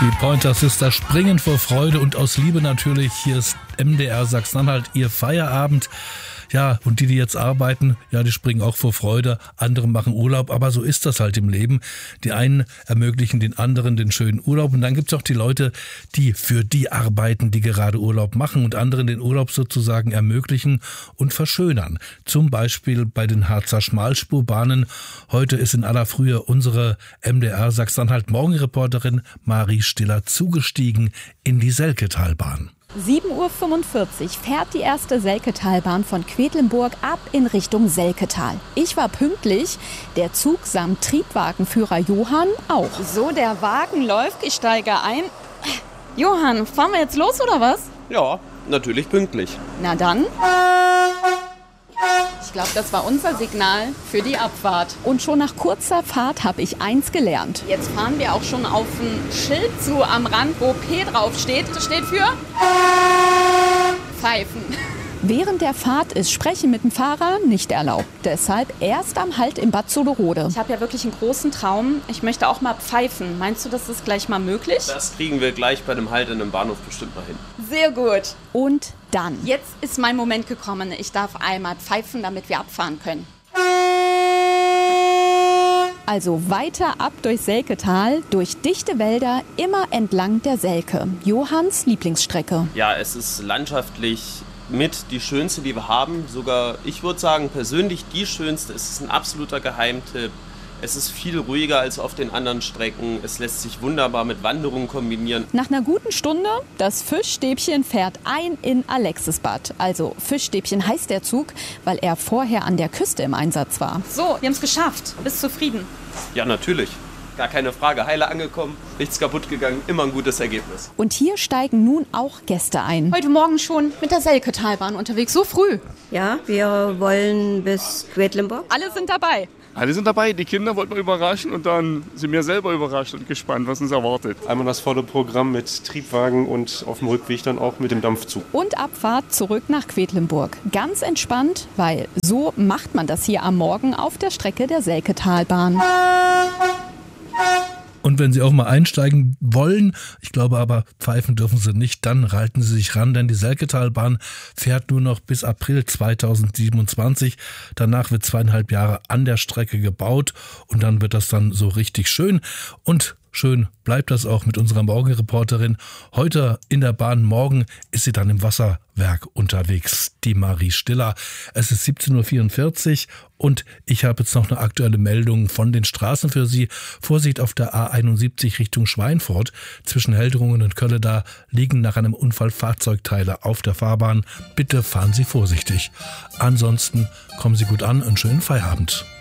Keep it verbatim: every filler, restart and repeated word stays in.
Die Pointer Sisters springen vor Freude und aus Liebe natürlich. Hier ist M D R Sachsen-Anhalt, ihr Feierabend. Ja, und die, die jetzt arbeiten, ja, die springen auch vor Freude. Andere machen Urlaub, aber so ist das halt im Leben. Die einen ermöglichen den anderen den schönen Urlaub. Und dann gibt's auch die Leute, die für die arbeiten, die gerade Urlaub machen und anderen den Urlaub sozusagen ermöglichen und verschönern. Zum Beispiel bei den Harzer Schmalspurbahnen. Heute ist in aller Frühe unsere M D R Sachsen-Anhalt-Morgenreporterin Marie Stiller zugestiegen in die Selketalbahn. sieben Uhr fünfundvierzig fährt die erste Selketalbahn von Quedlinburg ab in Richtung Selketal. Ich war pünktlich, der Zug samt Triebwagenführer Johann auch. So, der Wagen läuft, ich steige ein. Johann, fahren wir jetzt los oder was? Ja, natürlich pünktlich. Na dann. Ich glaube, das war unser Signal für die Abfahrt. Und schon nach kurzer Fahrt habe ich eins gelernt. Jetzt fahren wir auch schon auf ein Schild zu am Rand, wo P drauf steht. Das steht für Pfeifen. Während der Fahrt ist Sprechen mit dem Fahrer nicht erlaubt. Deshalb erst am Halt in Bad Soderode. Ich habe ja wirklich einen großen Traum. Ich möchte auch mal pfeifen. Meinst du, das ist gleich mal möglich? Das kriegen wir gleich bei dem Halt in einem Bahnhof bestimmt mal hin. Sehr gut. Und dann. Jetzt ist mein Moment gekommen. Ich darf einmal pfeifen, damit wir abfahren können. Also weiter ab durch Selketal, durch dichte Wälder, immer entlang der Selke. Johanns Lieblingsstrecke. Ja, es ist landschaftlich mit die schönste, die wir haben. Sogar, ich würde sagen, persönlich die schönste. Es ist ein absoluter Geheimtipp. Es ist viel ruhiger als auf den anderen Strecken. Es lässt sich wunderbar mit Wanderungen kombinieren. Nach einer guten Stunde, das Fischstäbchen fährt ein in Alexisbad. Also Fischstäbchen heißt der Zug, weil er vorher an der Küste im Einsatz war. So, wir haben es geschafft. Bist zufrieden? Ja, natürlich. Gar keine Frage. Heile angekommen, nichts kaputt gegangen. Immer ein gutes Ergebnis. Und hier steigen nun auch Gäste ein. Heute Morgen schon mit der Selketalbahn unterwegs. So früh. Ja, wir wollen bis Quedlinburg. Alle sind dabei. Alle sind dabei, die Kinder wollten wir überraschen und dann sind wir selber überrascht und gespannt, was uns erwartet. Einmal das volle Programm mit Triebwagen und auf dem Rückweg dann auch mit dem Dampfzug. Und Abfahrt zurück nach Quedlinburg. Ganz entspannt, weil so macht man das hier am Morgen auf der Strecke der Selketalbahn. Und wenn Sie auch mal einsteigen wollen, ich glaube aber, pfeifen dürfen Sie nicht, dann halten Sie sich ran, denn die Selketalbahn fährt nur noch bis April zweitausendsiebenundzwanzig. Danach wird zweieinhalb Jahre an der Strecke gebaut und dann wird das dann so richtig schön. Und schön bleibt das auch mit unserer Morgenreporterin. Heute in der Bahn, morgen ist sie dann im Wasserwerk unterwegs, die Marie Stiller. Es ist siebzehn Uhr vierundvierzig und ich habe jetzt noch eine aktuelle Meldung von den Straßen für Sie. Vorsicht auf der A einundsiebzig Richtung Schweinfurt. Zwischen Heldrungen und Kölle, da liegen nach einem Unfall Fahrzeugteile auf der Fahrbahn. Bitte fahren Sie vorsichtig. Ansonsten kommen Sie gut an, einen schönen Feierabend.